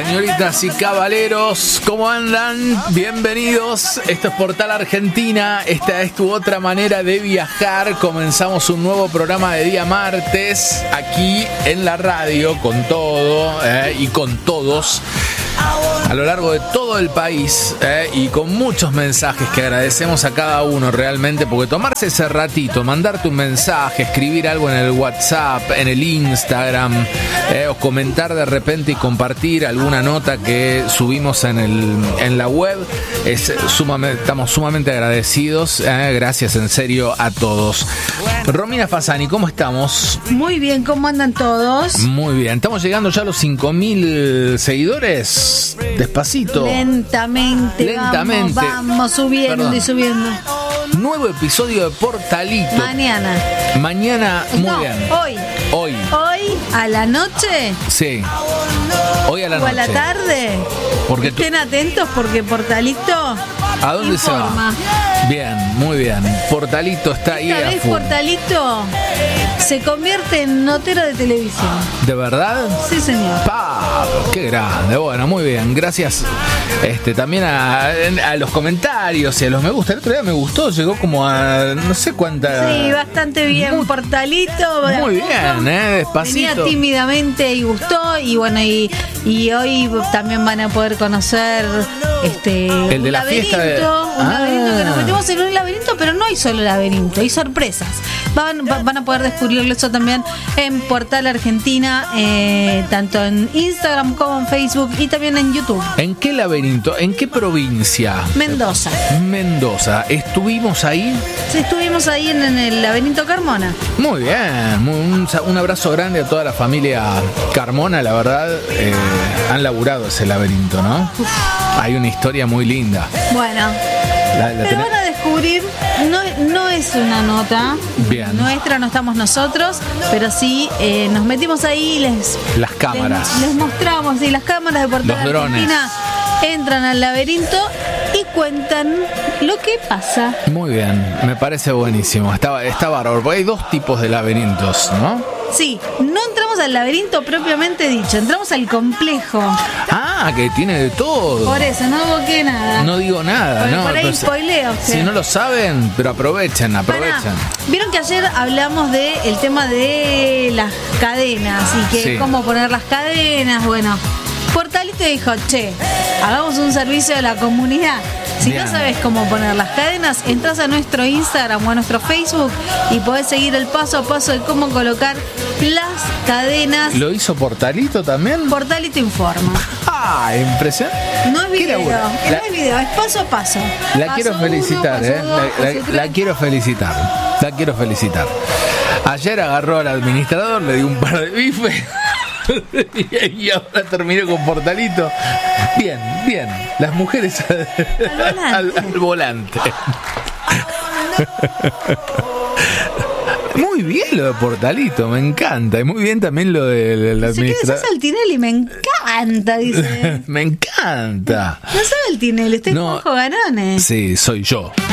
Señoritas y caballeros, ¿cómo andan? Bienvenidos. Esto es Portal Argentina. Esta es tu otra manera de viajar. Comenzamos un nuevo programa de día martes aquí en la radio con todo y con todos a lo largo de todo el país y con muchos mensajes que agradecemos a cada uno realmente, porque tomarse ese ratito, mandarte un mensaje, escribir algo en el WhatsApp, en el Instagram o comentar de repente y compartir alguna nota que subimos en la web, estamos sumamente agradecidos. Gracias en serio a todos. Romina Fasani, ¿cómo estamos? Muy bien, ¿cómo andan todos? Muy bien, estamos llegando ya a los 5.000 seguidores. Despacito. Lentamente. Vamos subiendo. Perdón. Y subiendo. Nuevo episodio de Portalito. Mañana, muy bien. Hoy. ¿A la noche? Sí. Hoy a la noche. ¿O a la tarde? Porque estén atentos porque Portalito ¿a dónde informa. Se va? Bien, muy bien. Portalito está ahí. Esta vez Portalito se convierte en notero de televisión. ¿De verdad? Sí, señor. ¡Qué grande! Bueno, muy bien. Gracias también a los comentarios y a los me gusta. El otro día me gustó, llegó como a no sé cuánta. Sí, bastante bien. Portalito. Muy bien, despacito. Venía tímidamente y gustó. Y bueno, y hoy también van a poder conocer el de la fiesta de... un laberinto que nos metimos en un laberinto, pero no hay solo laberinto, hay sorpresas. Van a poder descubrirlo eso también en Portal Argentina, tanto en Instagram como en Facebook y también en YouTube. ¿En qué laberinto? ¿En qué provincia? Mendoza. ¿Estuvimos ahí? Sí, estuvimos ahí en el laberinto Carmona. Muy bien, un abrazo grande a toda la familia Carmona, la verdad, han laburado ese laberinto, ¿no? Uf. Hay una historia muy linda. Bueno, pero van a descubrir, no es una nota bien. Nuestra, no estamos nosotros, pero sí nos metimos ahí y las cámaras. Les mostramos, y las cámaras de Portal Argentina entran al laberinto y cuentan lo que pasa. Muy bien, me parece buenísimo. Está bárbaro, porque hay dos tipos de laberintos, ¿no? Sí, no entramos al laberinto propiamente dicho, entramos al complejo. Que tiene de todo. Por eso, no evoqué nada. No digo nada, ¿no? Por ahí spoileo. Si no lo saben, pero aprovechen. Vieron que ayer hablamos del tema de las cadenas y que cómo poner las cadenas. Bueno, Portalito dijo, hagamos un servicio a la comunidad. Si no sabes cómo poner las cadenas, entras a nuestro Instagram o a nuestro Facebook y podés seguir el paso a paso de cómo colocar las cadenas. ¿Lo hizo Portalito también? Portalito informa. Impresionante. No es video, es paso a paso. La quiero felicitar, la quiero felicitar. Ayer agarró al administrador, le dio un par de bifes. Y ahora terminó con Portalito. Bien. Las mujeres al volante. Muy bien lo de Portalito, me encanta. Y muy bien también lo del administrador. ¿Qué Tinelli? Me encanta, dice. Me encanta. No sabe el Tinelli, Juanjo Ganone. Sí, soy yo.